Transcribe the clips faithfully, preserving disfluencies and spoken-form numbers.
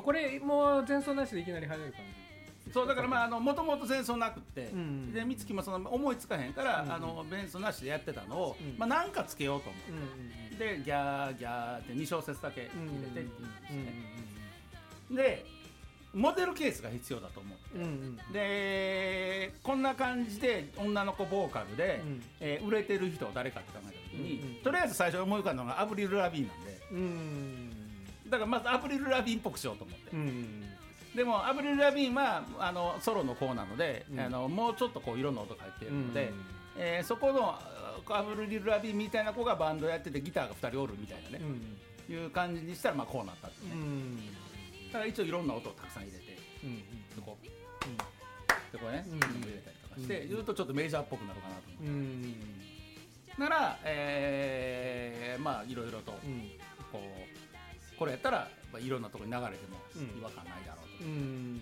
これもう前奏なしでいきなり入れる感じ。 そうだからまああのもともと前奏なくって、 うんうん、 で美月もその思いつかへんから、うんうん、あの前奏なしでやってたのを、うん、まあなんかつけようと思って、うんうんうん、でギャーギャーってに小節だけ入れてっていうんですね、うんうんうん、でモデルケースが必要だと思って、うんうん、でこんな感じで女の子ボーカルで、うんえー、売れてる人を誰かって考えた時に、うんうん、とりあえず最初思い浮かんだのがアブリル・ラビーンなんで、うん、だからまずアブリル・ラビーンっぽくしようと思って、うんうん、でもアブリル・ラビーンはあのソロの方なので、うん、あのもうちょっとこういろんな音が入っているので、うんえー、そこのアブリル・ラビーンみたいな子がバンドやっててギターがふたりおるみたいなね、うん、いう感じにしたらまあこうなったってね、うんだから一応いろんな音をたくさん入れて、うんうん、でこう、うん、でこれね、うん、入れたりとかして、うん、言うとちょっとメジャーっぽくなるかなと思って、うん、なら、えー、まあいろいろと、うん、こうこれやったら、まあ、いろんなところに流れても違和感ないだろうと、うん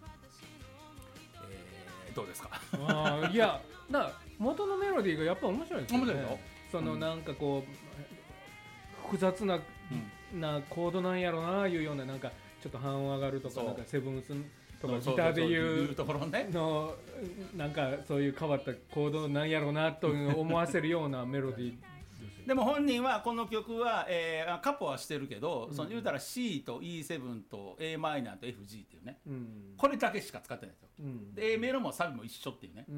えー、どうですかあいやな元のメロディーがやっぱ面白いですよね。 面白いよ。 そのなんかこう複雑な、うん、なコードなんやろないうようななんかちょっと半音上がるとかなんかセブンスとかギターでいうところねのなんかそういう変わったコードなんやろうなと思わせるようなメロディーでも本人はこの曲は、えー、カポはしてるけど、うん、その言うたら C と イーセブン と エー マイナーと エフジー っていうね、うん、これだけしか使ってないんですよ、うん、で A メロもサビも一緒っていうね、うん、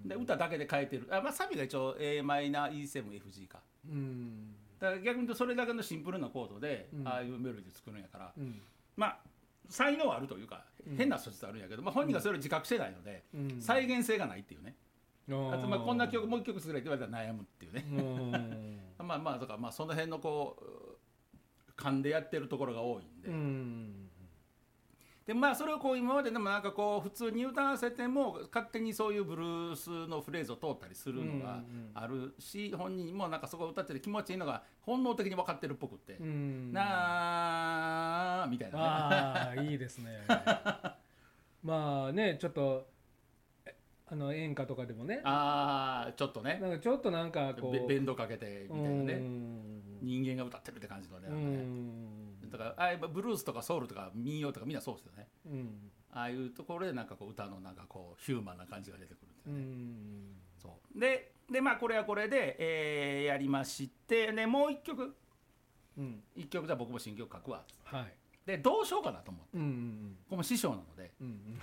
で歌だけで変えてるあ、まあ、サビが一応 エー マイナー イーセブン エフジー か、うん、だから逆に言うとそれだけのシンプルなコードで、うん、ああいうメロディー作るんやから、うん、まあ才能はあるというか、うん、変な素質あるんやけど、まあ、本人がそれを自覚してないので、うん、再現性がないっていうね、うん、あとまあこんな曲もう一曲作れって言われたら悩むっていうね、うん、まあまあだからまあその辺のこう勘でやってるところが多いんで、うん、でまあそれをこう今まででもなんかこう普通に歌わせても勝手にそういうブルースのフレーズを通ったりするのがあるし、うん、本人もなんかそこを歌ってて気持ちいいのが本能的に分かってるっぽくって、うん、なーみたいなね、 ああいいですねまあねちょっとあの演歌とかでもねああちょっとねなんかちょっとなんかこうベンドかけてみたいなね人間が歌ってるって感じのね、うんだからあブルースとかソウルとか民謡とかみんなそうですよね、うん、ああいうところでなんかこう歌のなんかこうヒューマンな感じが出てくるんですよね、うん、そうででまあこれはこれで、えー、やりましてでもう一曲、うん、一曲じゃ僕も新曲書くわ、はい、でどうしようかなと思って、うんうんうん、これも師匠なので、うんうん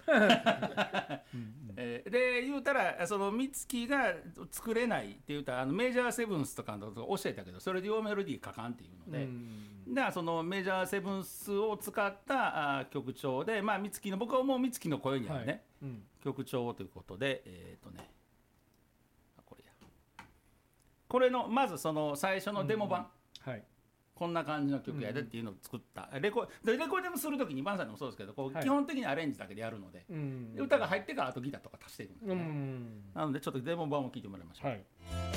えー、で言うたらその美月が作れないって言うたらあのメジャーセブンスとかのとこ教えたけどそれで用メロディー書かんっていうので、うん、でそのメジャーセブンスを使ったあ曲調でまあ美月の僕はもう美月の声にあるね、はいうん、曲調ということでえっ、ー、とねこれやこれのまずその最初のデモ版、うんうんはいこんな感じの曲やでっていうのを作った、うん、レコでレコーディングするときにバンさんでもそうですけどこう、はい、基本的にアレンジだけでやるので、うん、で歌が入ってからあとギターとか足していくんですね、うん、なのでちょっとデモ版を聴いてもらいましょう、はい